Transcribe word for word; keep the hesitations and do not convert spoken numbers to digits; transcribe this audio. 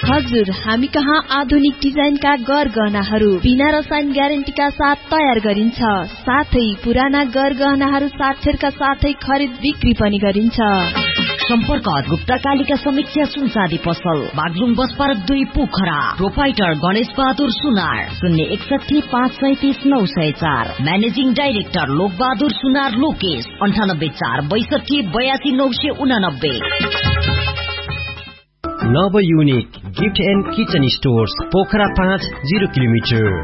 हजुर, हामी कहाँ आधुनिक डिजाइनका गरगहनाहरू बिना रसायन ग्यारेन्टीका साथ तयार गरिन्छ। साथै पुराना गरगहनाहरू साक्षरका साथै खरिद बिक्री पनि गरिन्छ। सम्पर्क गुप्ता कालिका समीक्षा सुनसादी पसल, बागलुङ बस पार्क दुई, पोखरा। प्रोपाइटर गणेश बहादुर सुनार, शून्य एकसठी पाँच सैतिस नौ सय चार। म्यानेजिङ डाइरेक्टर लोक बहादुर सुनार लोकेश, अन्ठानब्बे चार बैसठी बयासी नौ सय उनानब्बे। नव unique gift and kitchen stores, Pokhara पाँच, जिरो किलोमिटर।